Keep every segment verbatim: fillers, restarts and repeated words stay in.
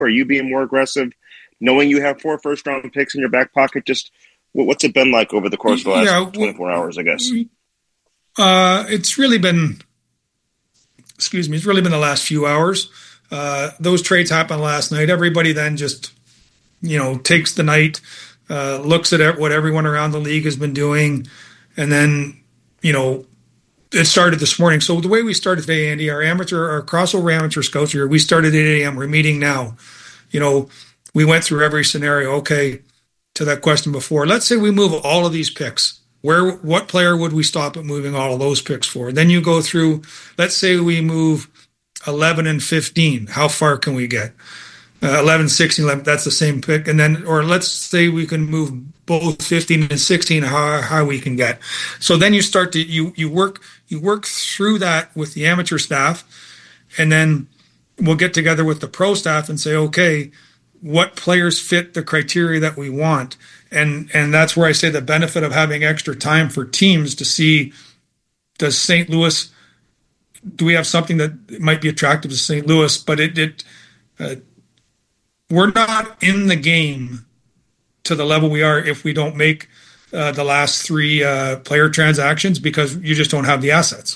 Are you being more aggressive, knowing you have four first-round picks in your back pocket? Just what's it been like over the course of the last yeah, well, twenty-four hours, I guess? Uh, it's really been, excuse me, it's really been the last few hours. Uh, those trades happened last night. Everybody then just, you know, takes the night, uh, looks at what everyone around the league has been doing, and then, you know, it started this morning. So the way we started today, Andy, our amateur, our crossover amateur scouts here, we started at eight a.m. We're meeting now. You know, we went through every scenario. Okay, to that question before, let's say we move all of these picks. Where, what player would we stop at moving all of those picks for? Then you go through, let's say we move eleven and fifteen. How far can we get? Uh, eleven, sixteen, eleven, that's the same pick. And then, or let's say we can move both fifteen and sixteen, how, how we can get. So then you start to, you, you work, you work through that with the amateur staff, and then we'll get together with the pro staff and say, okay, what players fit the criteria that we want? And, and that's where I say the benefit of having extra time for teams to see, does Saint Louis, do we have something that might be attractive to Saint Louis? But it, it, uh, we're not in the game to the level we are if we don't make uh, the last three uh, player transactions, because you just don't have the assets.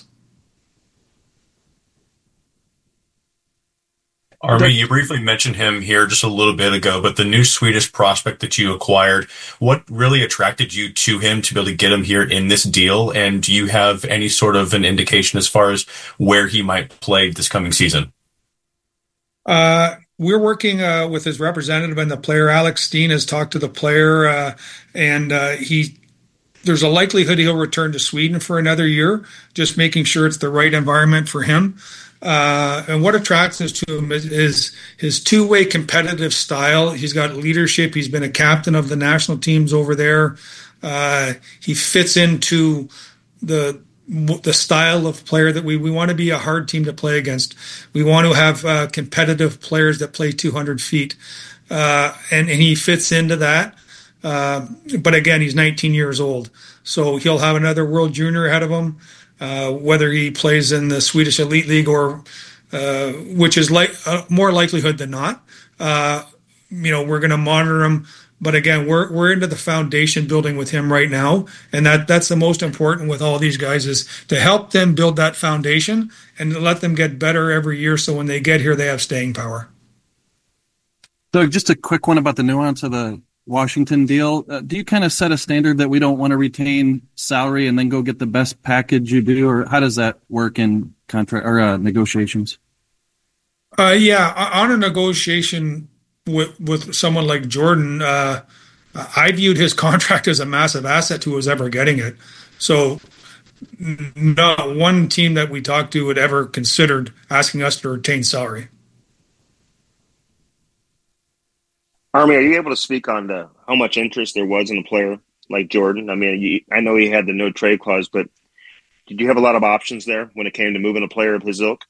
Army, you briefly mentioned him here just a little bit ago, but the new Swedish prospect that you acquired, what really attracted you to him to be able to get him here in this deal? And do you have any sort of an indication as far as where he might play this coming season? Uh, we're working uh, with his representative and the player. Alex Steen has talked to the player, uh, and uh, he there's a likelihood he'll return to Sweden for another year, just making sure it's the right environment for him. Uh, and what attracts us to him is, is his two-way competitive style. He's got leadership. He's been a captain of the national teams over there. Uh, he fits into the the style of player that we, we want to be a hard team to play against. We want to have uh, competitive players that play two hundred feet. Uh, and, and he fits into that. Uh, but again, he's nineteen years old. So he'll have another World Junior ahead of him. Uh, whether he plays in the Swedish Elite League or, uh, which is like uh, more likelihood than not, uh, you know, we're going to monitor him. But again, we're we're into the foundation building with him right now, and that that's the most important with all these guys, is to help them build that foundation and to let them get better every year. So when they get here, they have staying power. Doug, just a quick one about the nuance of the Washington deal. Uh, do you kind of set a standard that we don't want to retain salary and then go get the best package you do, or how does that work in contract or uh, negotiations? Uh, yeah, on a negotiation with with someone like Jordan, uh, I viewed his contract as a massive asset to who's ever getting it. So not one team that we talked to would ever considered asking us to retain salary. Army, are you able to speak on the, how much interest there was in a player like Jordan? I mean, you, I know he had the no trade clause, but did you have a lot of options there when it came to moving a player of his ilk?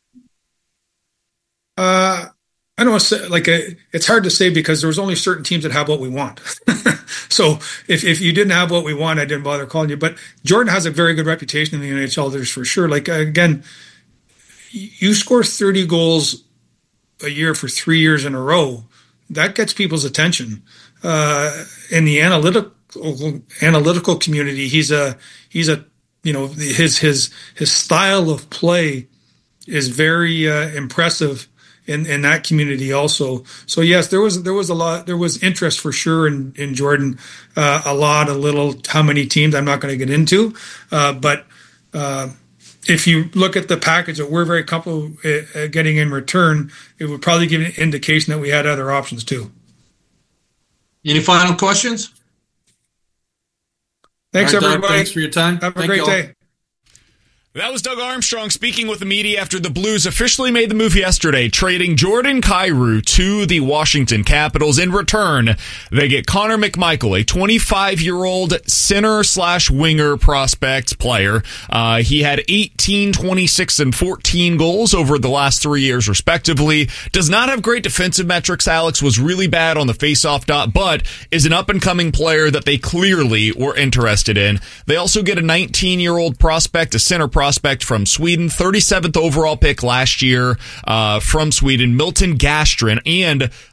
Uh, I don't want to say, like, a, it's hard to say because there was only certain teams that have what we want. So if, if you didn't have what we want, I didn't bother calling you. But Jordan has a very good reputation in the N H L, there's for sure. Like, again, you score thirty goals a year for three years in a row, that gets people's attention. Uh, in the analytical analytical community, he's a he's a you know his his his style of play is very uh, impressive in, in that community also. So yes, there was there was a lot there was interest for sure in in Jordan. Uh, a lot, a little, how many teams I'm not going to get into, uh, but. Uh, If you look at the package that we're very comfortable uh, getting in return, it would probably give an indication that we had other options too. Any final questions? Thanks, right, everybody. Doug, thanks for your time. Have a Thank great day. That was Doug Armstrong speaking with the media after the Blues officially made the move yesterday, trading Jordan Kyrou to the Washington Capitals. In return, they get Connor McMichael, a twenty-five-year-old center slash winger prospect player. Uh, he had eighteen, twenty-six, and fourteen goals over the last three years, respectively. Does not have great defensive metrics. Alex was really bad on the faceoff dot, but is an up-and-coming player that they clearly were interested in. They also get a nineteen-year-old prospect, a center prospect, prospect from Sweden, thirty-seventh overall pick last year uh, from Sweden, Milton Gastrin, and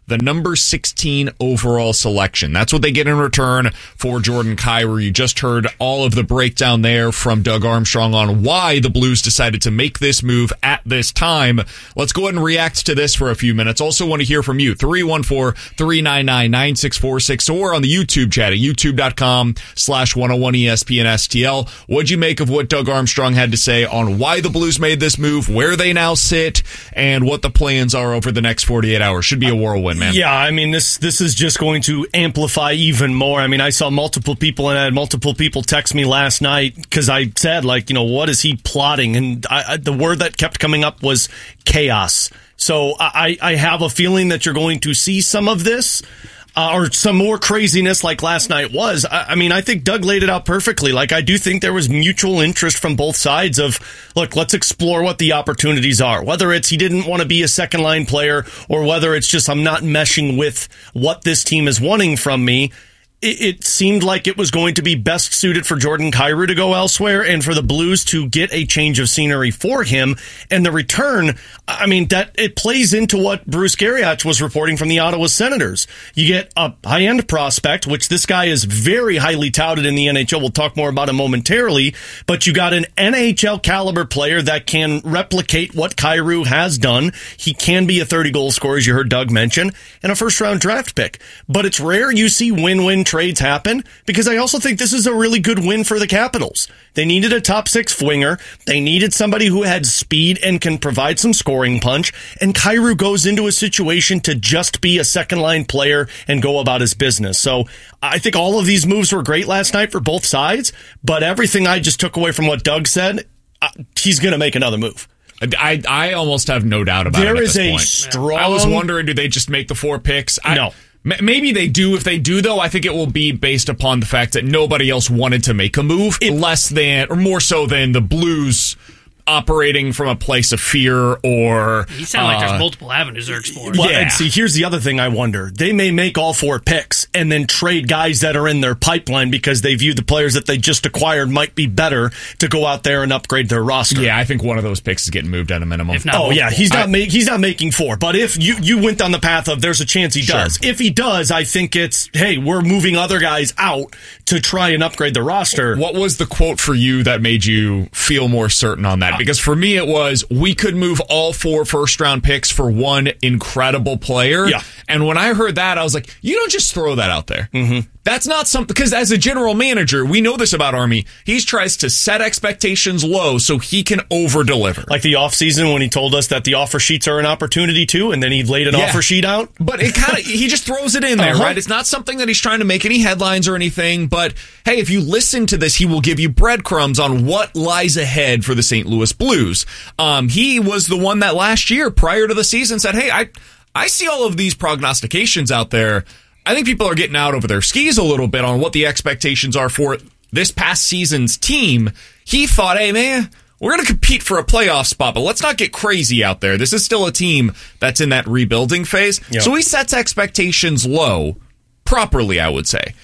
the number sixteen overall selection. That's what they get in return for Jordan Kyrou. You just heard all of the breakdown there from Doug Armstrong on why the Blues decided to make this move at this time. Let's go ahead and react to this for a few minutes. Also want to hear from you. three one four, three nine nine, nine six four six or on the YouTube chat at youtube.com slash 101 ESPN STL. What'd you make of what Doug Armstrong had to say on why the Blues made this move, where they now sit, and what the plans are over the next forty-eight hours? Should be a whirlwind, man. Yeah, I mean, this this is just going to amplify even more. I mean, I saw multiple people, and I had multiple people text me last night because I said, like, you know, what is he plotting? And I, I, the word that kept coming up was chaos. So I, I have a feeling that you're going to see some of this. Uh, or some more craziness like last night was. I, I mean, I think Doug laid it out perfectly. Like, I do think there was mutual interest from both sides of, look, let's explore what the opportunities are. Whether it's he didn't want to be a second line player or whether it's just I'm not meshing with what this team is wanting from me. It, it seemed like it was going to be best suited for Jordan Kyrou to go elsewhere and for the Blues to get a change of scenery for him. And the return, I mean, that it plays into what Bruce Garrioch was reporting from the Ottawa Senators. You get a high-end prospect, which this guy is very highly touted in the N H L. We'll talk more about him momentarily. But you got an N H L caliber player that can replicate what Kyrou has done. He can be a thirty-goal scorer, as you heard Doug mention, and a first-round draft pick. But it's rare you see win-win trades happen, because I also think this is a really good win for the Capitals. They needed a top six winger. They needed somebody who had speed and can provide some scoring punch. And Kyrou goes into a situation to just be a second line player and go about his business. So I think all of these moves were great last night for both sides, but everything I just took away from what Doug said, uh, he's going to make another move. I I almost have no doubt about there it. There is a point. strong. I was wondering, do they just make the four picks? I, no. Maybe they do. If they do, though, I think it will be based upon the fact that nobody else wanted to make a move, it, less than, or more so than the Blues operating from a place of fear or... You sound like uh, there's multiple avenues they're exploring. Well, yeah. And see, here's the other thing I wonder. They may make all four picks and then trade guys that are in their pipeline because they view the players that they just acquired might be better to go out there and upgrade their roster. Yeah, I think one of those picks is getting moved at a minimum. If not oh, multiple. yeah, he's not, I, ma- he's not making four. But if you, you went down the path of there's a chance he does. Sure. If he does, I think it's, hey, we're moving other guys out to try and upgrade the roster. What was the quote for you that made you feel more certain on that? Because for me, it was, we could move all four first-round picks for one incredible player. Yeah. And when I heard that, I was like, you don't just throw that out there. Mm-hmm. That's not something, because as a general manager, we know this about Army. He tries to set expectations low so he can over-deliver. Like the offseason when he told us that the offer sheets are an opportunity too, and then he laid an Yeah. offer sheet out. But it kind of, he just throws it in there, Uh-huh. right? It's not something that he's trying to make any headlines or anything, but hey, if you listen to this, he will give you breadcrumbs on what lies ahead for the Saint Louis Blues. Um, he was the one that last year, prior to the season, said, hey, I, I see all of these prognostications out there. I think people are getting out over their skis a little bit on what the expectations are for this past season's team. He thought, hey, man, we're going to compete for a playoff spot, but let's not get crazy out there. This is still a team that's in that rebuilding phase. Yep. So he sets expectations low, properly, I would say.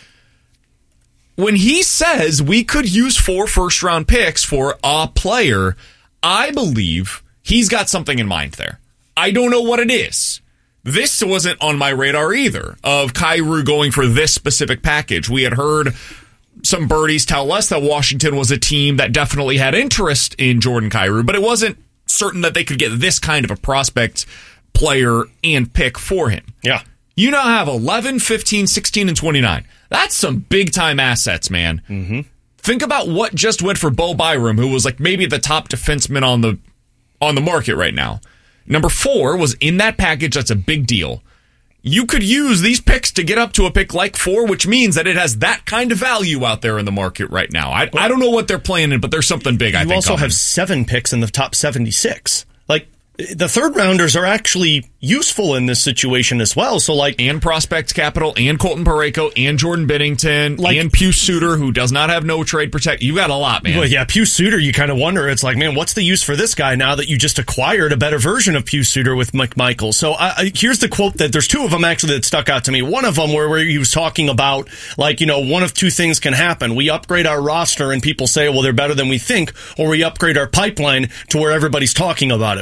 When he says we could use four first-round picks for a player, I believe he's got something in mind there. I don't know what it is. This wasn't on my radar either, of Kyrou going for this specific package. We had heard some birdies tell us that Washington was a team that definitely had interest in Jordan Kyrou, but it wasn't certain that they could get this kind of a prospect, player, and pick for him. Yeah. You now have eleven, fifteen, sixteen, and twenty-nine. That's some big-time assets, man. Mm-hmm. Think about what just went for Bo Byram, who was like maybe the top defenseman on the on the market right now. Number four was in that package. That's a big deal. You could use these picks to get up to a pick like four, which means that it has that kind of value out there in the market right now. I, I don't know what they're planning, but there's something big, I you think. You also coming. have seven picks in the top seventy-six. Like, the third rounders are actually useful in this situation as well. So, like, and prospect capital, and Colton Parayko, and Jordan Binnington, like, and Pius Suter, who does not have no trade protect. You got a lot, man. Well, yeah, Pius Suter. You kind of wonder. It's like, man, what's the use for this guy now that you just acquired a better version of Pius Suter with McMichael? So, I, I, here's the quote that there's two of them actually that stuck out to me. One of them where, where he was talking about, like, you know, one of two things can happen. We upgrade our roster, and people say, well, they're better than we think, or we upgrade our pipeline to where everybody's talking about it, which is like,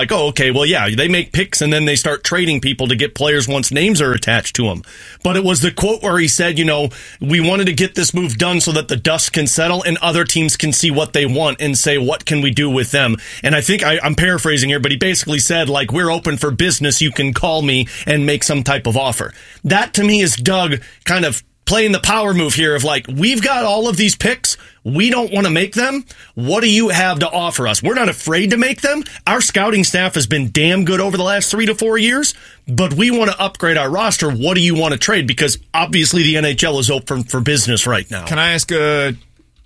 like, oh, okay, well, yeah, they make picks and then they start trading people to get players once names are attached to them. But it was the quote where he said, you know, we wanted to get this move done so that the dust can settle and other teams can see what they want and say, what can we do with them? And I think I, I'm paraphrasing here, but he basically said, like, we're open for business. You can call me and make some type of offer. That to me is Doug kind of playing the power move here of like, we've got all of these picks. We don't want to make them. What do you have to offer us? We're not afraid to make them. Our scouting staff has been damn good over the last three to four years, but we want to upgrade our roster. What do you want to trade? Because obviously the N H L is open for business right now. Can I ask a...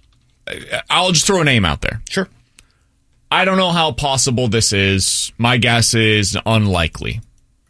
I'll just throw a name out there. Sure. I don't know how possible this is. My guess is unlikely.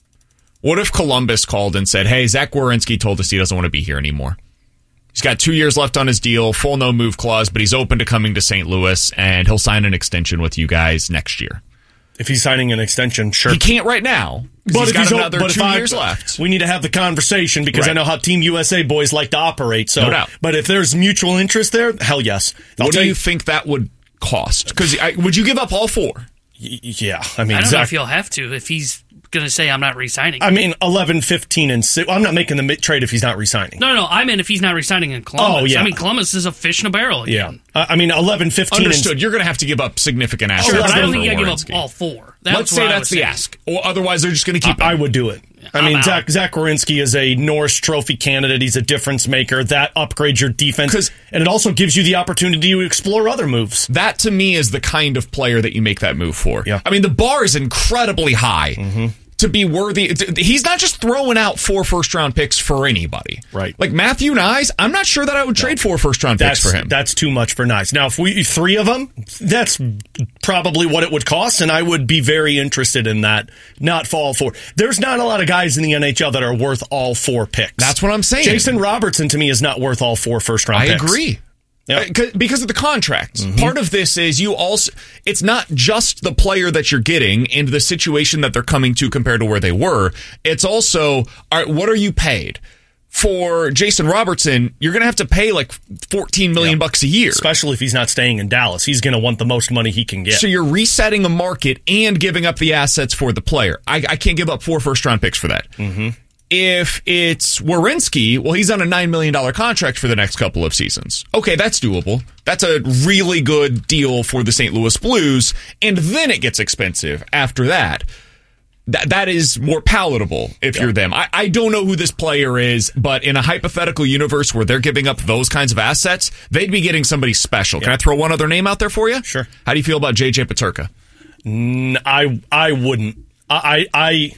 What if Columbus called and said, hey, Zach Werenski told us he doesn't want to be here anymore. He's got two years left on his deal, full no-move clause, but he's open to coming to Saint Louis, and he'll sign an extension with you guys next year. If he's signing an extension, sure. He can't right now, but he's if got he's another but two if years I, left. We need to have the conversation because right. I know how Team U S A boys like to operate. So, no doubt. But if there's mutual interest there, hell yes. I'll What do tell you think that would cost? Because would you give up all four? Y- yeah, I mean, I don't Zach, know if he'll have to if he's going to say I'm not re-signing. I mean, eleven, fifteen, and six. I'm not making the mid trade if he's not re-signing. No, no, no. I mean, if he's not re-signing in Columbus. Oh, yeah. I mean, Columbus is a fish in a barrel again. Yeah. Uh, I mean, eleven, fifteen, Understood. and You're going to have to give up significant assets. Sure, but I don't for think you got to give Werenski. up all four. That's Let's what say I that's would the say. ask. Or otherwise, they're just going to keep I, I him. would do it. I I'm mean, out. Zach, Zach Werenski is a Norris Trophy candidate. He's a difference maker. That upgrades your defense. And it also gives you the opportunity to explore other moves. That, to me, is the kind of player that you make that move for. Yeah. I mean, the bar is incredibly high mm-hmm. to be worthy. He's not just throwing out four first-round picks for anybody. Right. Like Matthew Nyes, I'm not sure that I would trade four first-round picks That's, for him. That's too much for Nyes. Now, if we three of them, that's probably what it would cost, and I would be very interested in that, not for all four. There's not a lot of guys in the N H L that are worth all four picks. That's what I'm saying. Jason Robertson, to me, is not worth all four first-round I picks. agree. Yep. Uh, because of the contracts. Mm-hmm. Part of this is you also, it's not just the player that you're getting and the situation that they're coming to compared to where they were. It's also, all right, what are you paid? For Jason Robertson, you're going to have to pay like fourteen million Yep. bucks a year. Especially if he's not staying in Dallas. He's going to want the most money he can get. So you're resetting a market and giving up the assets for the player. I, I can't give up four first round picks for that. Mm-hmm. If it's Werenski, well, he's on a nine million dollars contract for the next couple of seasons. Okay, that's doable. That's a really good deal for the Saint Louis Blues. And then it gets expensive after that. That That is more palatable if yeah. you're them. I, I don't know who this player is, but in a hypothetical universe where they're giving up those kinds of assets, they'd be getting somebody special. Yeah. Can I throw one other name out there for you? Sure. How do you feel about J J Peterka? Mm, I I wouldn't. I I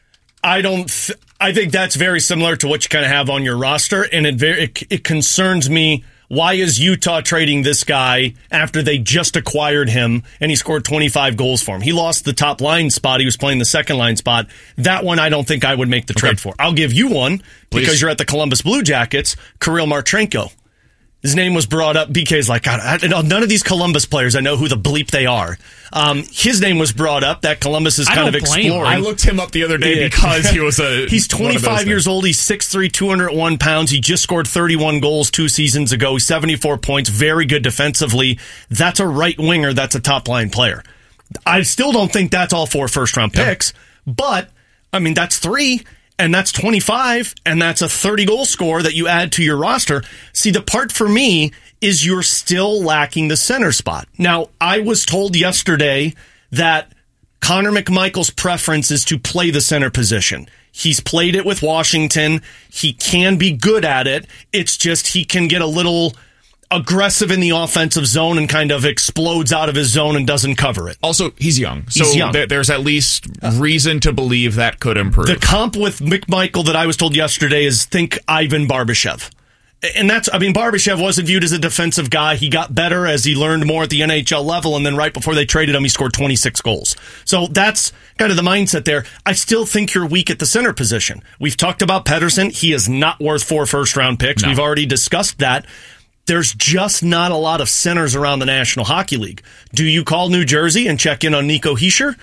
I don't. Th- I think that's very similar to what you kind of have on your roster, and it very it, it concerns me. Why is Utah trading this guy after they just acquired him and he scored twenty-five goals for him? He lost the top line spot. He was playing the second line spot. That one I don't think I would make the trade okay. for. I'll give you one Please. because you're at the Columbus Blue Jackets, Kirill Marchenko. His name was brought up. B K's like, God, I, none of these Columbus players, I know who the bleep they are. Um, his name was brought up that Columbus is I kind of don't blame exploring. him. I looked him up the other day yeah. because he was a. He's twenty-five years old. He's six three, two hundred one pounds. He just scored thirty-one goals two seasons ago. seventy-four points. Very good defensively. That's a right winger. That's a top line player. I still don't think that's all four first round picks, yeah. but I mean, that's three. And that's twenty-five, and that's a thirty goal score that you add to your roster. See, the part for me is you're still lacking the center spot. Now, I was told yesterday that Connor McMichael's preference is to play the center position. He's played it with Washington. He can be good at it. It's just he can get a little aggressive in the offensive zone and kind of explodes out of his zone and doesn't cover it. Also, he's young. So he's young. Th- there's at least reason to believe that could improve. The comp with McMichael that I was told yesterday is think Ivan Barbashev. And that's, I mean, Barbashev wasn't viewed as a defensive guy. He got better as he learned more at the N H L level, and then right before they traded him, he scored twenty-six goals. So that's kind of the mindset there. I still think you're weak at the center position. We've talked about Pedersen. He is not worth four first-round picks. No. We've already discussed that. There's just not a lot of centers around the National Hockey League. Do you call New Jersey and check in on Nico Hischier?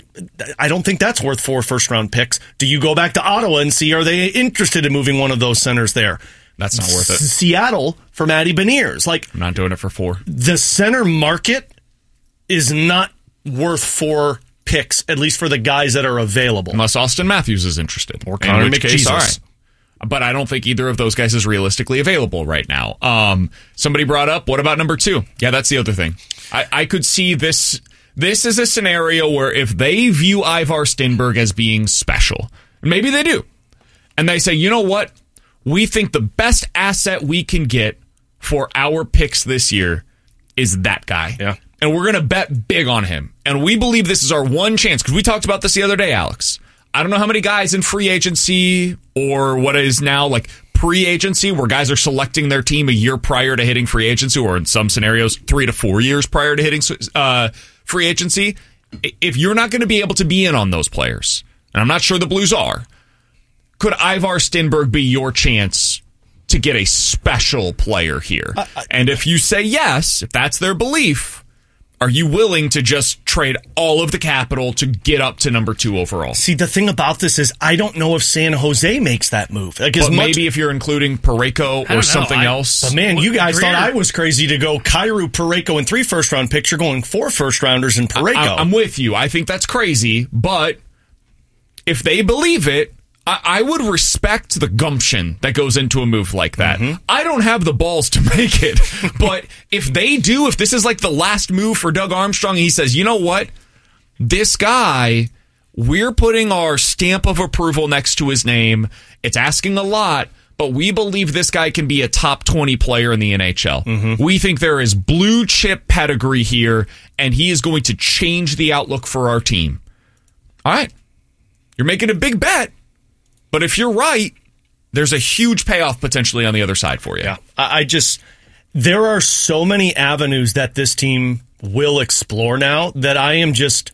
I don't think that's worth four first-round picks. Do you go back to Ottawa and see, are they interested in moving one of those centers there? That's not worth it. Seattle for Matty Beniers. Like, I'm not doing it for four. The center market is not worth four picks, at least for the guys that are available. Unless Austin Matthews is interested. Or Connor in which case, McJesus. all right. But I don't think either of those guys is realistically available right now. Um, somebody brought up, what about number two? Yeah, that's the other thing. I, I could see this. This is a scenario where if they view Ivar Stenberg as being special, and maybe they do, and they say, you know what? We think the best asset we can get for our picks this year is that guy. Yeah. And we're going to bet big on him. And we believe this is our one chance, because we talked about this the other day, Alex. I don't know how many guys in free agency or what is now like pre-agency where guys are selecting their team a year prior to hitting free agency, or in some scenarios, three to four years prior to hitting uh, free agency. If you're not going to be able to be in on those players, and I'm not sure the Blues are, could Ivar Stenberg be your chance to get a special player here? Uh, and if you say yes, if that's their belief, are you willing to just trade all of the capital to get up to number two overall? See, the thing about this is I don't know if San Jose makes that move. Like, but much, maybe if you're including Parayko or something I, else. But man, you guys thought I was crazy to go Kyrou, Parayko, and three first-round picks. You're going four first-rounders and Parayko. I, I'm with you. I think that's crazy. But if they believe it, I would respect the gumption that goes into a move like that. Mm-hmm. I don't have the balls to make it, but if they do, if this is like the last move for Doug Armstrong, he says, you know what? This guy, we're putting our stamp of approval next to his name. It's asking a lot, but we believe this guy can be a top twenty player in the N H L. Mm-hmm. We think there is blue chip pedigree here, and he is going to change the outlook for our team. All right. You're making a big bet. But if you're right, there's a huge payoff potentially on the other side for you. Yeah, I just, there are so many avenues that this team will explore now that I am just,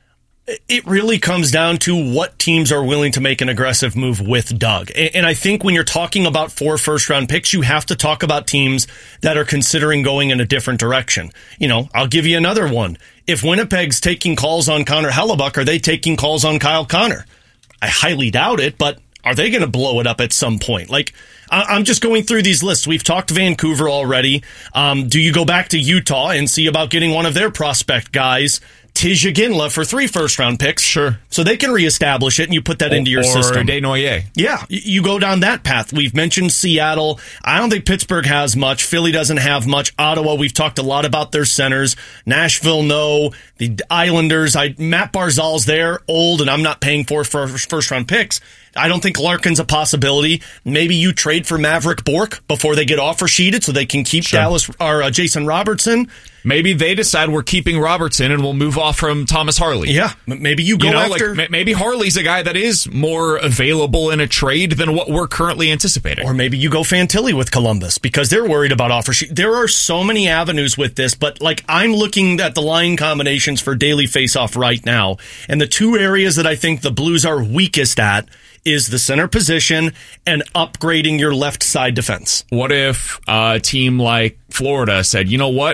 it really comes down to what teams are willing to make an aggressive move with Doug. And I think when you're talking about four first-round picks, you have to talk about teams that are considering going in a different direction. You know, I'll give you another one. If Winnipeg's taking calls on Connor Hellebuyck, are they taking calls on Kyle Connor? I highly doubt it, but are they going to blow it up at some point? Like, I'm just going through these lists. We've talked Vancouver already. Um, do you go back to Utah and see about getting one of their prospect guys, Tija Ginla, for three first-round picks? Sure. So they can reestablish it, and you put that or, into your or system. Or Desnoyers. Yeah, you go down that path. We've mentioned Seattle. I don't think Pittsburgh has much. Philly doesn't have much. Ottawa, we've talked a lot about their centers. Nashville, no. The Islanders, I Matt Barzal's there, old, and I'm not paying for for first-round picks. I don't think Larkin's a possibility. Maybe you trade for Maverick Bourque before they get offer sheeted so they can keep sure. Dallas or uh, Jason Robertson. Maybe they decide we're keeping Robertson and we'll move off from Thomas Harley. Yeah, maybe you go you know, after... Like, maybe Harley's a guy that is more available in a trade than what we're currently anticipating. Or maybe you go Fantilli with Columbus because they're worried about offer sheet. There are so many avenues with this, but like I'm looking at the line combinations for daily faceoff right now, and the two areas that I think the Blues are weakest at is the center position and upgrading your left side defense. What if a team like Florida said, you know what?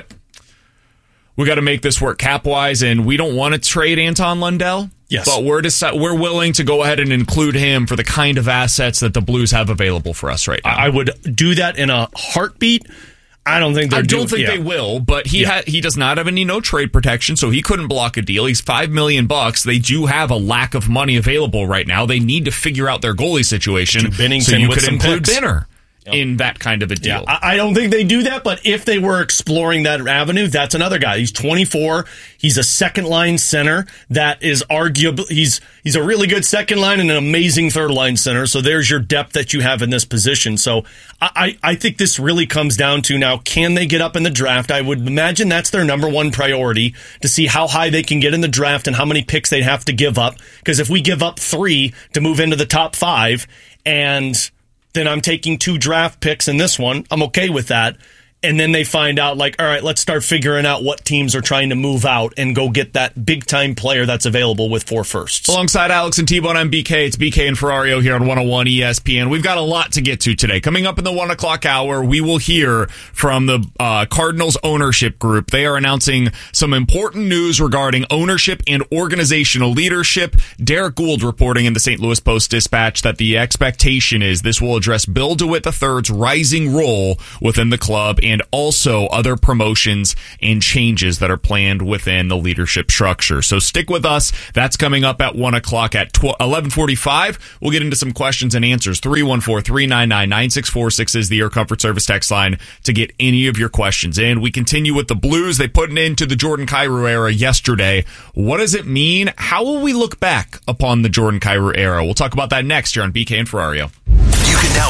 We got to make this work cap-wise, and we don't want to trade Anton Lundell. Yes. But we're deci- we're willing to go ahead and include him for the kind of assets that the Blues have available for us right now. I would do that in a heartbeat. I don't think I don't doing, think yeah. they will, but he yeah. ha- he does not have any no trade protection, so he couldn't block a deal. He's five million bucks. They do have a lack of money available right now. They need to figure out their goalie situation. Binnington so you with could some include picks. Binner in that kind of a deal. Yeah, I don't think they do that, but if they were exploring that avenue, that's another guy. He's twenty-four. He's a second line center that is arguably he's he's a really good second line and an amazing third line center. So there's your depth that you have in this position. So I, I think this really comes down to now, can they get up in the draft? I would imagine that's their number one priority, to see how high they can get in the draft and how many picks they'd have to give up. Because if we give up three to move into the top five, and then I'm taking two draft picks in this one, I'm okay with that. And then they find out, like, all right, let's start figuring out what teams are trying to move out and go get that big-time player that's available with four firsts. Alongside Alex and T-Bone, I'm B K. It's B K and Ferrario here on one oh one E S P N. We've got a lot to get to today. Coming up in the one o'clock hour, we will hear from the uh, Cardinals ownership group. They are announcing some important news regarding ownership and organizational leadership. Derek Gould reporting in the Saint Louis Post-Dispatch that the expectation is this will address Bill DeWitt the third's rising role within the club and also other promotions and changes that are planned within the leadership structure. So stick with us. That's coming up at one o'clock. At eleven forty-five, we'll get into some questions and answers. three one four, three nine nine, nine six four six is the Air Comfort Service text line to get any of your questions. And we continue with the Blues. They put an end to the Jordan Kyrou era yesterday. What does it mean? How will we look back upon the Jordan Kyrou era? We'll talk about that next here on B K and Ferrario. You can now